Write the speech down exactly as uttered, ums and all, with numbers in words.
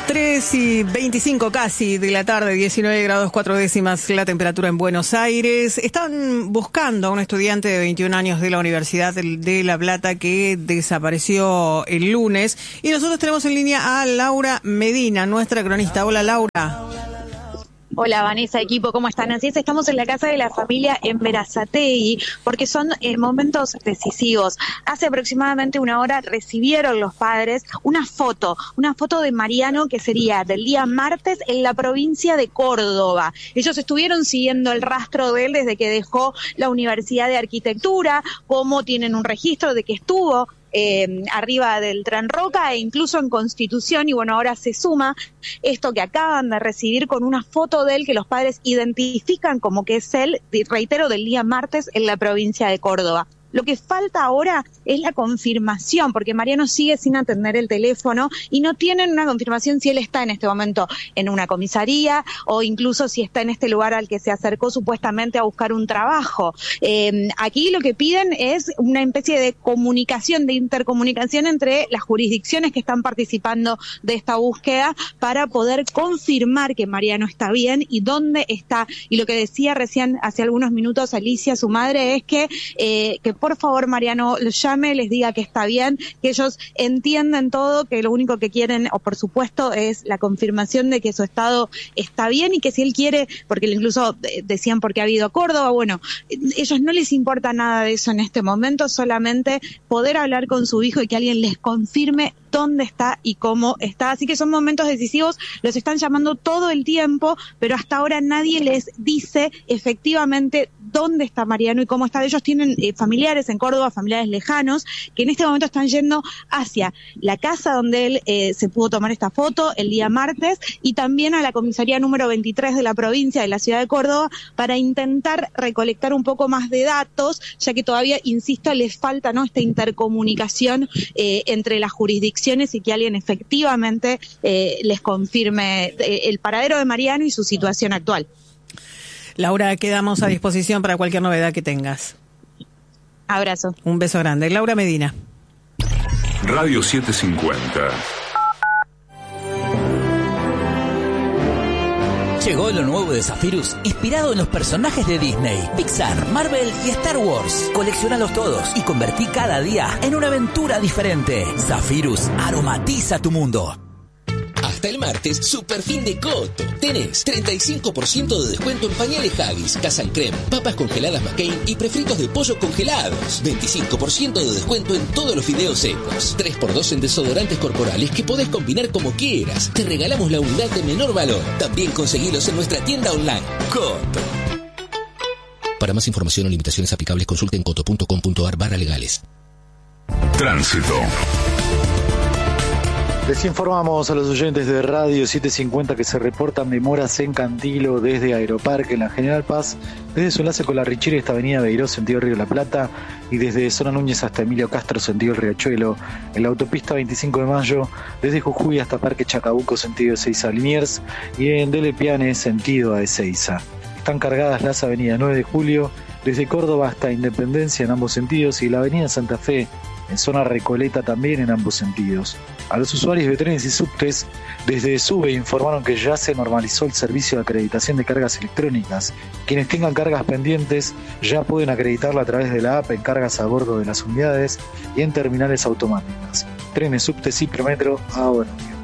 tres y veinticinco casi de la tarde, diecinueve grados cuatro décimas la temperatura en Buenos Aires. Están buscando a un estudiante de veintiún años de la Universidad de La Plata que desapareció el lunes. Y nosotros tenemos en línea a Laura Medina, nuestra cronista. Hola, Laura. Hola Vanessa, equipo, ¿cómo están? Así es, estamos en la casa de la familia en Berazategui porque son eh, momentos decisivos. Hace aproximadamente una hora recibieron los padres una foto, una foto de Mariano que sería del día martes en la provincia de Córdoba. Ellos estuvieron siguiendo el rastro de él desde que dejó la Universidad de Arquitectura, cómo tienen un registro de que estuvo Eh, arriba del Tren Roca e incluso en Constitución, y bueno, ahora se suma esto que acaban de recibir con una foto de él que los padres identifican como que es él, reitero, del día martes en la provincia de Córdoba. Lo que falta ahora es la confirmación, porque Mariano sigue sin atender el teléfono y no tienen una confirmación si él está en este momento en una comisaría o incluso si está en este lugar al que se acercó supuestamente a buscar un trabajo. Eh, aquí lo que piden es una especie de comunicación, de intercomunicación entre las jurisdicciones que están participando de esta búsqueda para poder confirmar que Mariano está bien y dónde está. Y lo que decía recién hace algunos minutos Alicia, su madre, es que, eh, que por favor Mariano los llame, les diga que está bien, que ellos entienden todo, que lo único que quieren, o por supuesto, es la confirmación de que su estado está bien y que si él quiere, porque incluso decían porque ha ido a Córdoba, bueno, ellos no les importa nada de eso en este momento, solamente poder hablar con su hijo y que alguien les confirme dónde está y cómo está. Así que son momentos decisivos, los están llamando todo el tiempo, pero hasta ahora nadie les dice efectivamente dónde está Mariano y cómo está. Ellos tienen eh, familiares en Córdoba, familiares lejanos, que en este momento están yendo hacia la casa donde él eh, se pudo tomar esta foto el día martes y también a la comisaría número veintitrés de la provincia de la ciudad de Córdoba para intentar recolectar un poco más de datos, ya que todavía, insisto, les falta, ¿no?, esta intercomunicación eh, entre las jurisdicciones y que alguien efectivamente eh, les confirme eh, el paradero de Mariano y su situación actual. Laura, quedamos a disposición para cualquier novedad que tengas. Abrazo. Un beso grande. Laura Medina. Radio setecientos cincuenta. Llegó lo nuevo de Zephyrus, inspirado en los personajes de Disney, Pixar, Marvel y Star Wars. Colecciónalos todos y convertí cada día en una aventura diferente. Zephyrus aromatiza tu mundo. Hasta el martes, super fin de Coto. Tenés treinta y cinco por ciento de descuento en pañales Haggis, Casa en Creme, papas congeladas McCain y prefritos de pollo congelados. veinticinco por ciento de descuento en todos los fideos secos. tres por dos en desodorantes corporales que podés combinar como quieras. Te regalamos la unidad de menor valor. También conseguilos en nuestra tienda online. Coto. Para más información o limitaciones aplicables, consulten coto punto com punto ar barra legales. Tránsito. Les informamos a los oyentes de Radio setecientos cincuenta que se reportan demoras en Cantilo desde Aeroparque, en la General Paz, desde su enlace con la Richeri hasta Avenida Beiró, sentido Río de la Plata, y desde Zona Núñez hasta Emilio Castro, sentido el Riachuelo, en la autopista veinticinco de mayo, desde Jujuy hasta Parque Chacabuco, sentido Ezeiza Liniers, y en Dele Piane, sentido a Ezeiza. Están cargadas las avenidas nueve de julio, desde Córdoba hasta Independencia en ambos sentidos, y la avenida Santa Fe, en zona Recoleta también en ambos sentidos. A los usuarios de trenes y subtes, desde SUBE informaron que ya se normalizó el servicio de acreditación de cargas electrónicas. Quienes tengan cargas pendientes ya pueden acreditarla a través de la app en cargas a bordo de las unidades y en terminales automáticas. Trenes, subtes y Prometro ahora.